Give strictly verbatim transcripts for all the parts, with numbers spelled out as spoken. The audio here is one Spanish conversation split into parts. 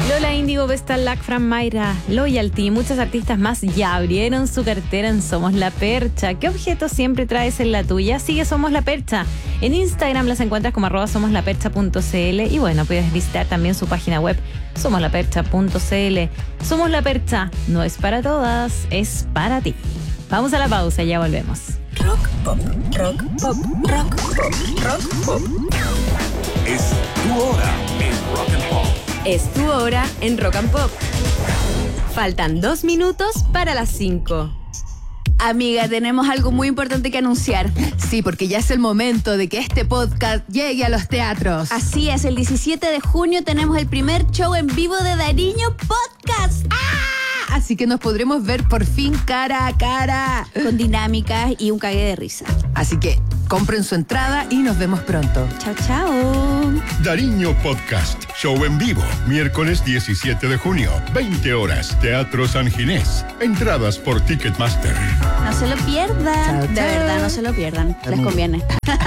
Lola Índigo, Vestal Lac, Fran Mayra, Loyalty y muchos artistas más ya abrieron su cartera en Somos La Percha. ¿Qué objeto siempre traes en la tuya? Sigue Somos La Percha. En Instagram las encuentras como arroba somoslapercha punto cl y bueno, puedes visitar también su página web somoslapercha punto cl. Somos La Percha, no es para todas, es para ti. Vamos a la pausa, ya volvemos. Rock pop, rock pop, rock pop, rock pop. Es tu hora en Rock and Pop. Es tu hora en Rock and Pop. Faltan dos minutos para las cinco. Amiga, tenemos algo muy importante que anunciar. Sí, porque ya es el momento de que este podcast llegue a los teatros. Así es, el diecisiete de junio tenemos el primer show en vivo de Dariño Podcast. ¡Ah! Así que nos podremos ver por fin cara a cara. Con dinámicas y un cague de risa. Así que compren su entrada y nos vemos pronto. Chao, chao. Dariño Podcast, show en vivo, miércoles diecisiete de junio, veinte horas, Teatro San Ginés. Entradas por Ticketmaster. No se lo pierdan. Chao, de chao. verdad, no se lo pierdan. Les conviene.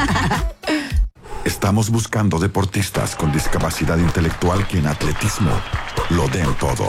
Estamos buscando deportistas con discapacidad intelectual que en atletismo lo den todo.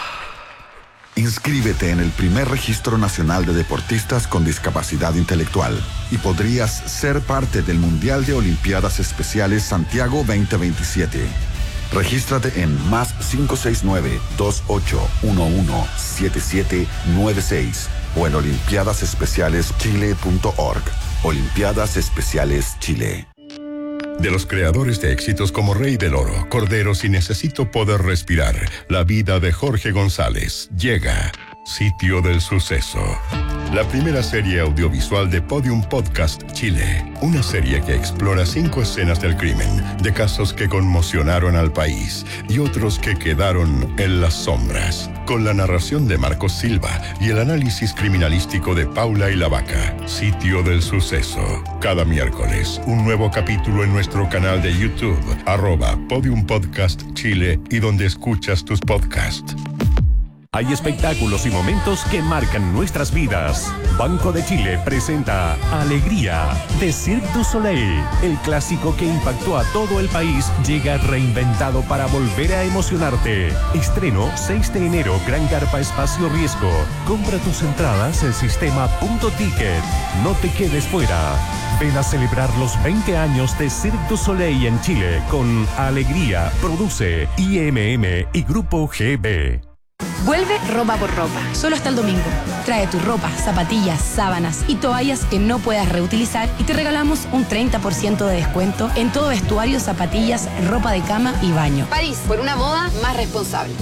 Inscríbete en el primer registro nacional de deportistas con discapacidad intelectual y podrías ser parte del Mundial de Olimpiadas Especiales Santiago veinte veintisiete. Regístrate en más cinco seis nueve, dos ocho uno uno, siete siete nueve seis o en olimpiadas especiales chile punto org. Olimpiadas Especiales Chile. De los creadores de éxitos como Rey del Oro, Corderos y Necesito Poder Respirar, la vida de Jorge González, llega Sitio del Suceso. La primera serie audiovisual de Podium Podcast Chile. Una serie que explora cinco escenas del crimen, de casos que conmocionaron al país y otros que quedaron en las sombras. Con la narración de Marcos Silva y el análisis criminalístico de Paula y la Vaca. Sitio del Suceso. Cada miércoles, un nuevo capítulo en nuestro canal de YouTube, arroba Podium Podcast Chile y donde escuchas tus podcasts. Hay espectáculos y momentos que marcan nuestras vidas. Banco de Chile presenta Alegría de Cirque du Soleil. El clásico que impactó a todo el país llega reinventado para volver a emocionarte. Estreno seis de enero, Gran Carpa Espacio Riesgo. Compra tus entradas en sistema punto ticket. No te quedes fuera. Ven a celebrar los veinte años de Cirque du Soleil en Chile con Alegría. Produce I M M y Grupo G B. Vuelve Ropa por Ropa, solo hasta el domingo. Trae tu ropa, zapatillas, sábanas y toallas que no puedas reutilizar y te regalamos un treinta por ciento de descuento en todo vestuario, zapatillas, ropa de cama y baño. París, por una moda más responsable.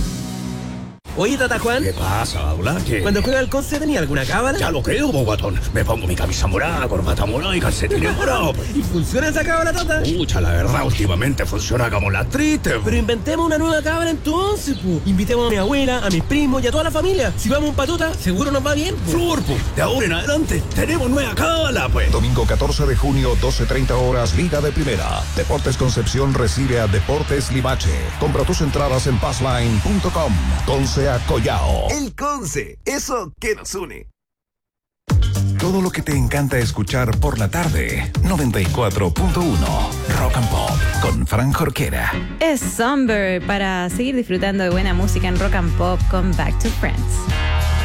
Oye, Tata Juan. ¿Qué pasa, Aula? ¿Qué? Cuando juega al Conce, ¿tenía alguna cábala? Ya lo creo, bogatón. Me pongo mi camisa morada, corbata morada y calcetines morados. ¿Y funciona esa cábala, Tata? Pucha, la verdad, últimamente funciona como la triste. Pero inventemos una nueva cábala entonces, pu. Invitemos a mi abuela, a mis primos y a toda la familia. Si vamos un patuta, seguro nos va bien, pu. Flor, pu. De ahora en adelante, tenemos nueva cábala, pues. Domingo catorce de junio, doce treinta horas, Liga de Primera. Deportes Concepción recibe a Deportes Limache. Compra tus entradas en passline punto com. Conce a Collao. El Conce, eso que nos une. Todo lo que te encanta escuchar por la tarde. noventa y cuatro punto uno Rock and Pop con Fran Jorquera. Es Somber para seguir disfrutando de buena música en Rock and Pop con Back to Friends.